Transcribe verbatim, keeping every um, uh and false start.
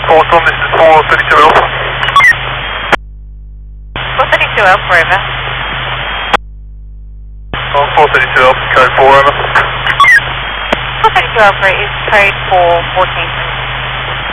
Boston, this is four thirty-two Alpha. four thirty-two Alpha, over. Oh, four thirty-two Alpha, code four, over. four thirty-two Alpha is code four, fourteen.